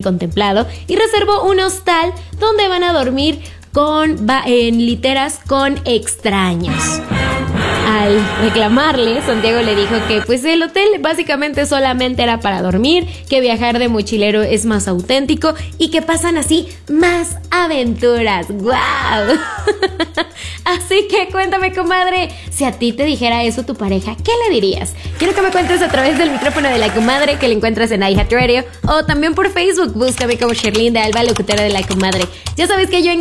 contemplado y reservó un hostal donde van a dormir en literas con extraños. Al reclamarle, Santiago le dijo que pues el hotel básicamente solamente era para dormir, que viajar de mochilero es más auténtico y que pasan así más aventuras. ¡Guau! Así que cuéntame, comadre, si a ti te dijera eso tu pareja, ¿qué le dirías? Quiero que me cuentes a través del micrófono de La Comadre, que le encuentras en iHeartRadio, o también por Facebook. Búscame como Sherlyn de Alba, locutora de La Comadre. Ya sabes que yo